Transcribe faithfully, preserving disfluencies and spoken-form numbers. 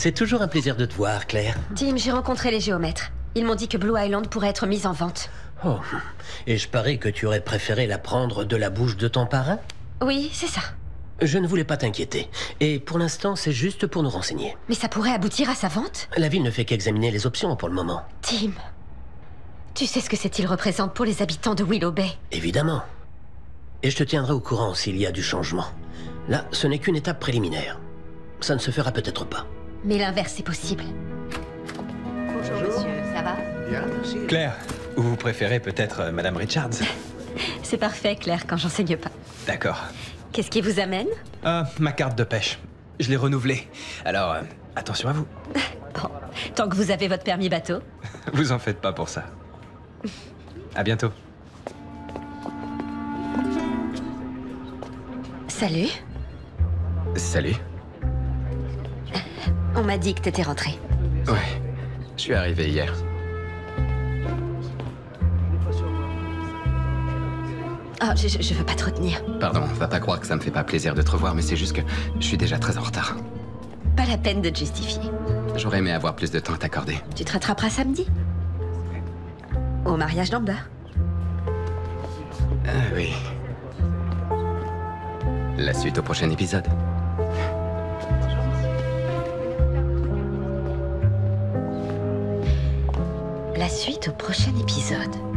C'est toujours un plaisir de te voir, Claire. Tim, j'ai rencontré les géomètres. Ils m'ont dit que Blue Island pourrait être mise en vente. Oh, et je parie que tu aurais préféré la prendre de la bouche de ton parrain? Oui, c'est ça. Je ne voulais pas t'inquiéter. Et pour l'instant, c'est juste pour nous renseigner. Mais ça pourrait aboutir à sa vente? La ville ne fait qu'examiner les options pour le moment. Tim, tu sais ce que cette île représente pour les habitants de Willow Bay? Évidemment. Et je te tiendrai au courant s'il y a du changement. Là, ce n'est qu'une étape préliminaire. Ça ne se fera peut-être pas. Mais l'inverse est possible. Bonjour, monsieur, ça va? Bien, merci. Claire, ou vous préférez peut-être euh, Madame Richards? C'est parfait, Claire, quand j'enseigne pas. D'accord. Qu'est-ce qui vous amène? Euh, ma carte de pêche. Je l'ai renouvelée. Alors, euh, attention à vous. Bon, tant que vous avez votre permis bateau. Vous en faites pas pour ça. À bientôt. Salut. Salut. On m'a dit que t'étais rentré. Ouais, je suis arrivé hier. Oh, je, je, je veux pas te retenir. Pardon, va pas croire que ça me fait pas plaisir de te revoir, mais c'est juste que je suis déjà très en retard. Pas la peine de te justifier. J'aurais aimé avoir plus de temps à t'accorder. Tu te rattraperas samedi. Au mariage d'Amber. Ah oui. La suite au prochain épisode. La suite au prochain épisode.